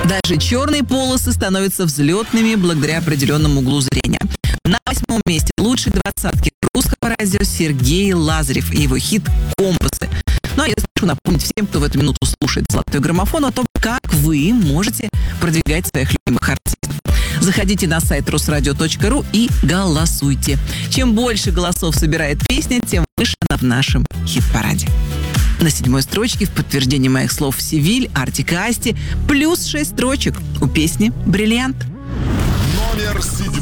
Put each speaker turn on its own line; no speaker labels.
Даже черные полосы становятся взлетными благодаря определенному углу зрения. На 8-м месте лучшей двадцатки русского радио Сергей Лазарев и его хит «Компасы». Ну а я спешу напомнить всем, кто в эту минуту слушает «Золотой граммофон», о том, как вы можете продвигать своих любимых артистов. Заходите на сайт русрадио.ру и голосуйте. Чем больше голосов собирает песня, тем выше она в нашем хит-параде. На 7-й строчке в подтверждение моих слов «Севиль», Артик и Асти, плюс 6 строчек у песни «Бриллиант».
Номер 7.